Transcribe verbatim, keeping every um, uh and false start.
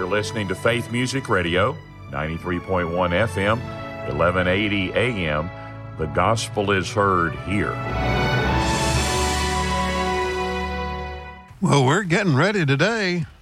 You're listening to Faith Music Radio, ninety-three point one F M, eleven eighty A M. The gospel is heard here. Well, we're getting ready today